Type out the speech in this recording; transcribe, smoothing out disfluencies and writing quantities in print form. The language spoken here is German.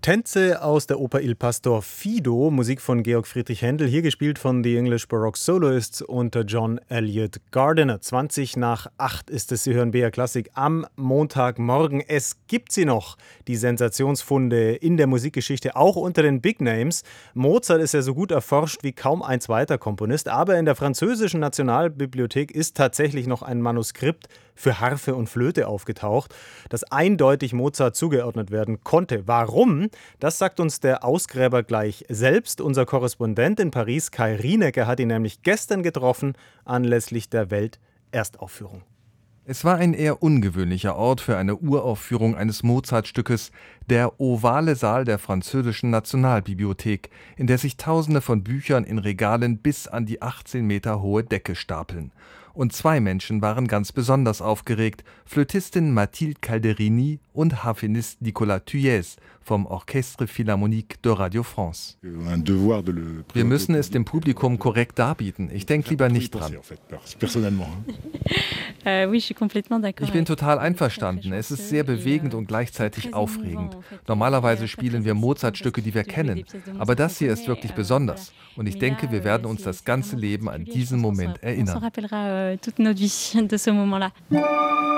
Tänze aus der Oper Il Pastor Fido, Musik von Georg Friedrich Händel, hier gespielt von The English Baroque Soloists unter John Elliott Gardiner. 20:08 ist es, Sie hören BR Klassik am Montagmorgen. Es gibt sie noch, die Sensationsfunde in der Musikgeschichte, auch unter den Big Names. Mozart ist ja so gut erforscht wie kaum ein zweiter Komponist, aber in der französischen Nationalbibliothek ist tatsächlich noch ein Manuskript für Harfe und Flöte aufgetaucht, das eindeutig Mozart zugeordnet werden konnte. Warum? Das sagt uns der Ausgräber gleich selbst. Unser Korrespondent in Paris, Kai Rienecker, hat ihn nämlich gestern getroffen, anlässlich der Welterstaufführung. Es war ein eher ungewöhnlicher Ort für eine Uraufführung eines Mozart-Stückes, der ovale Saal der französischen Nationalbibliothek, in der sich Tausende von Büchern in Regalen bis an die 18 Meter hohe Decke stapeln. Und zwei Menschen waren ganz besonders aufgeregt: Flötistin Mathilde Calderini und Harfenist Nicolas Thuilliez vom Orchestre Philharmonique de Radio France. Wir müssen es dem Publikum korrekt darbieten. Ich denke lieber nicht dran. Ich bin total einverstanden. Es ist sehr bewegend und gleichzeitig aufregend. Normalerweise spielen wir Mozart-Stücke, die wir kennen. Aber das hier ist wirklich besonders. Und ich denke, wir werden uns das ganze Leben an diesen Moment erinnern. Toute notre vie de ce moment-là.